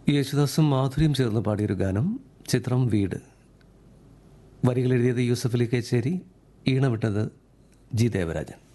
യേശുദാസും മാധുരിയും ചേർന്ന് പാടിയൊരു ഗാനം. ചിത്രം വീട്. വരികൾ എഴുതിയത് യൂസഫ് അലി കേച്ചേരി, ഈണമിട്ടത് ജി ദേവരാജൻ.